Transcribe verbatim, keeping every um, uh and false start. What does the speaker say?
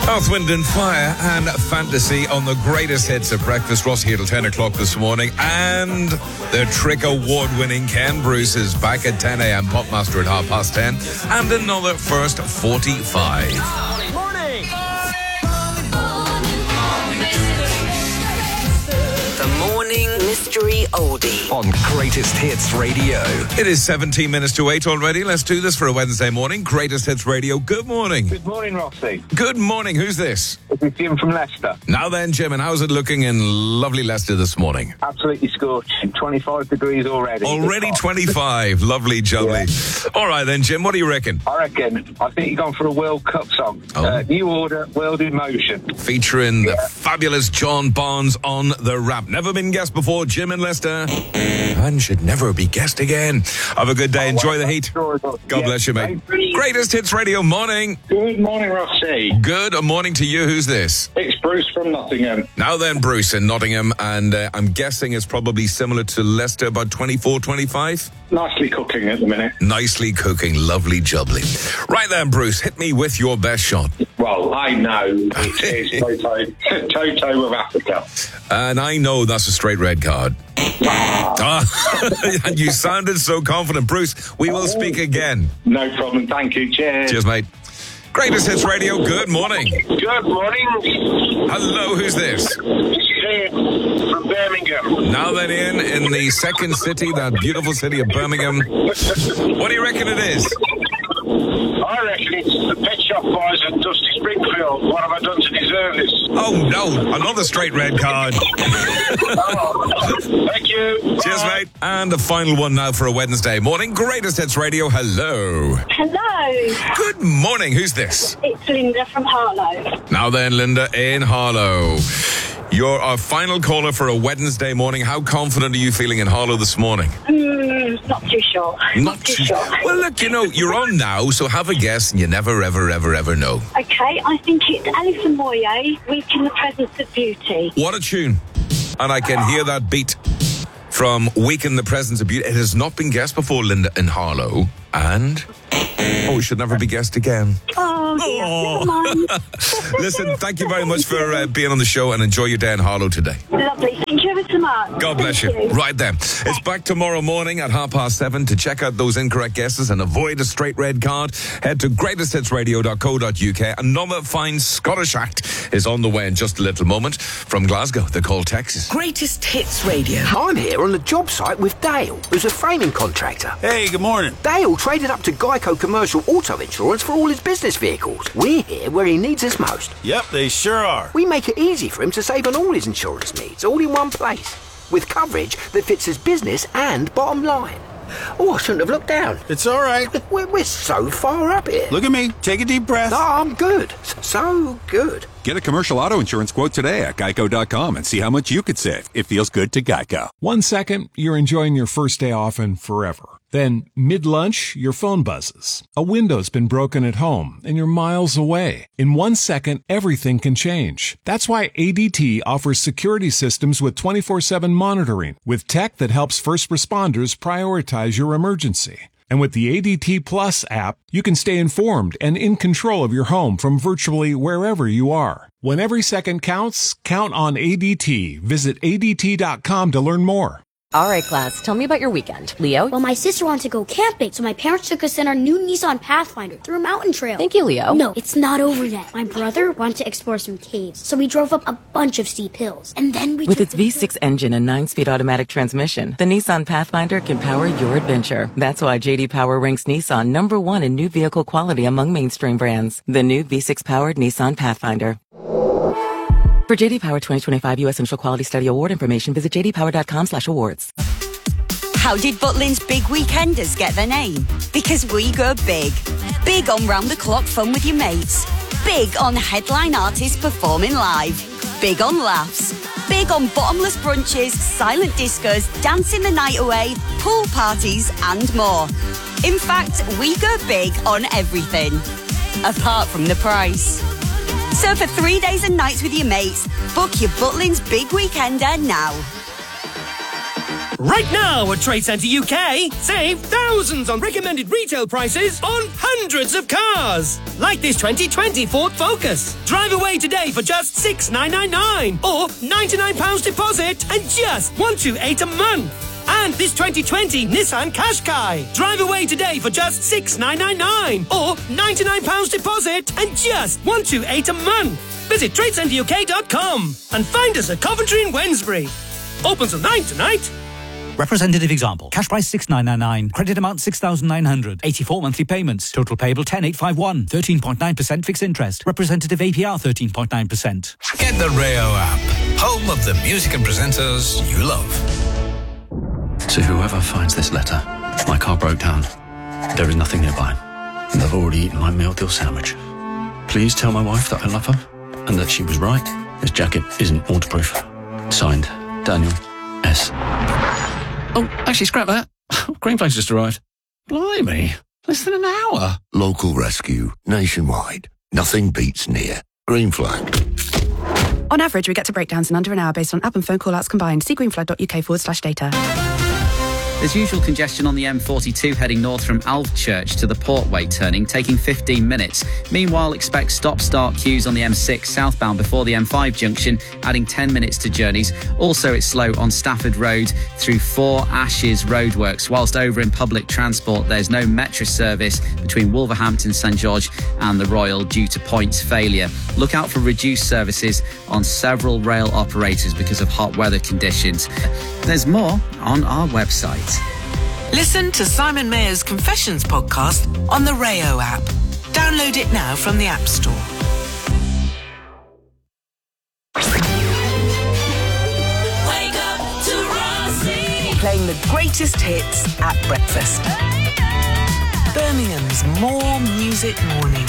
Earth, Wind and Fire and Fantasy on the greatest hits of breakfast. Ross here till ten o'clock this morning. And the Trick Award-winning Ken Bruce is back at ten a.m. Popmaster at half past ten. And another first forty-five. Morning! The Morning Mystery Oldie On Greatest Hits Radio. It is seventeen minutes to eight already. Let's do this for a Wednesday morning. Greatest Hits Radio. Good morning. Good morning, Rossi. Good morning. Who's this? This is Jim from Leicester. Now then, Jim, and how's it looking in lovely Leicester this morning? Absolutely scorching. twenty-five degrees already. Already twenty-five. Lovely, jubbly. Yeah. All right then, Jim, what do you reckon? I reckon, I think you're going for a World Cup song. Oh. Uh, New Order, World in Motion. Featuring Yeah. the fabulous John Barnes on the rap. Never been guessed before, Jim in Leicester. And should never be guessed again. Have a good day. Enjoy the heat. God Yeah. bless you, mate. Greatest Hits Radio morning. Good morning, Rossi. Good morning to you. Who's this? It's Bruce from Nottingham. Now then, Bruce in Nottingham. And uh, I'm guessing it's probably similar to Leicester, about twenty-four, twenty-five? Nicely cooking at the minute. Nicely cooking. Lovely, jubbly. Right then, Bruce, hit me with your best shot. Well, I know it is Toto, Toto of Africa. And I know that's a straight red card. Ah, and you sounded so confident. Bruce, we will speak again. No problem. Thank you. Cheers. Cheers, mate. Greatest Hits Radio, good morning. Good morning. Hello, who's this? This is Ian from Birmingham. Now then, Ian, in the second city, that beautiful city of Birmingham. What do you reckon it is? I reckon it's the Pet Shop Boys and Dusty Springfield. What have I done to deserve this? Oh, no, another straight red card. Oh, thank you. Cheers, Bye. mate. And the final one now for a Wednesday morning. Greatest Hits Radio, hello. Hello, Good morning, who's this? it's Linda from Harlow. Now then, Linda in Harlow. You're our final caller for a Wednesday morning. How confident are you feeling in Harlow this morning? Mm, not too sure. Not too too- sure. Well, look, you know, you're on now, so have a guess, and you never, ever, ever, ever know. Okay, I think it's Alison Moyet, Week in the Presence of Beauty. What a tune. And I can hear that beat from Week in the Presence of Beauty. It has not been guessed before, Linda in Harlow. And... oh, it should never be guessed again. Oh, dear, Oh. never mind. Listen, thank you very much for uh, being on the show, and enjoy your day in Harlow today. Lovely, thank you ever so much. God bless you. Thank Right then. It's back tomorrow morning at half past seven to check out those incorrect guesses and avoid a straight red card. Head to greatest hits radio dot co dot uk. Another fine Scottish act is on the way in just a little moment from Glasgow. They're called Texas. Greatest Hits Radio. I'm here on the job site with Dale, who's a framing contractor. Hey, good morning. Dale traded up to Geico Commercial Auto Insurance for all his business vehicles. We're here where he needs us most. Yep, they sure are. We make it easy for him to save on all his insurance needs, all in one place, with coverage that fits his business and bottom line. Oh, I shouldn't have looked down. It's all right. We're, we're so far up here. Look at me. Take a deep breath. No, I'm good. So good. Get a commercial auto insurance quote today at geico dot com and see how much you could save. It feels good to Geico. One second, you're enjoying your first day off and forever. Then, mid-lunch, your phone buzzes. A window's been broken at home, and you're miles away. In one second, everything can change. That's why A D T offers security systems with twenty-four seven monitoring, with tech that helps first responders prioritize your emergency. And with the A D T Plus app, you can stay informed and in control of your home from virtually wherever you are. When every second counts, count on A D T. Visit A D T dot com to learn more. All right, class, tell me about your weekend. Leo? Well, my sister wanted to go camping, so my parents took us in our new Nissan Pathfinder through a mountain trail. Thank you, Leo. No, it's not over yet. My brother wanted to explore some caves, so we drove up a bunch of steep hills. And then we With took its the- V six engine and nine-speed automatic transmission, the Nissan Pathfinder can power your adventure. That's why J D Power ranks Nissan number one in new vehicle quality among mainstream brands. The new V six-powered Nissan Pathfinder. For J D Power twenty twenty-five U S Initial Quality Study Award information, visit j d power dot com slash awards. How did Butlins Big Weekenders get their name? Because we go big. Big on round-the-clock fun with your mates. Big on headline artists performing live. Big on laughs. Big on bottomless brunches, silent discos, dancing the night away, pool parties and more. In fact, we go big on everything. Apart from the price. So for three days and nights with your mates, book your Butlins Big Weekender now. Right now at Trade Centre U K, save thousands on recommended retail prices on hundreds of cars. Like this twenty twenty Ford Focus. Drive away today for just six thousand nine hundred ninety-nine pounds or ninety-nine pounds deposit and just one hundred twenty-eight pounds a month. And this twenty twenty Nissan Qashqai. Drive away today for just six thousand nine hundred ninety-nine pounds or ninety-nine pounds deposit and just one hundred twenty-eight pounds a month. Visit trade centre U K dot com and find us at Coventry and Wednesbury. Open till nine tonight. Representative example. Cash price six thousand nine hundred ninety-nine. Credit amount six thousand nine hundred. eighty-four monthly payments. Total payable ten thousand eight hundred fifty-one. thirteen point nine percent fixed interest. Representative A P R thirteen point nine percent. Get the Rayo app. Home of the music and presenters you love. To whoever finds this letter, my car broke down. There is nothing nearby. And I've already eaten my meal deal sandwich. Please tell my wife that I love her and that she was right. This jacket isn't waterproof. Signed, Daniel S. Oh, actually, scrap that. Greenflags just arrived. Blimey, less than an hour. Local rescue, nationwide. Nothing beats near. Green Flag. On average, we get to breakdowns in under an hour based on app and phone call-outs combined. See greenflag.uk forward slash data. There's usual congestion on the M forty-two heading north from Alvechurch to the Portway turning, taking fifteen minutes. Meanwhile, expect stop-start queues on the M six southbound before the M five junction, adding ten minutes to journeys. Also, it's slow on Stafford Road through Four Ashes roadworks. Whilst over in public transport, there's no metro service between Wolverhampton, St George and the Royal due to points failure. Look out for reduced services on several rail operators because of hot weather conditions. There's more on our website. Listen to Simon Mayer's Confessions podcast on the Rayo app. Download it now from the App Store. Wake up to Rossi. Playing the greatest hits at breakfast. Birmingham's More Music Morning.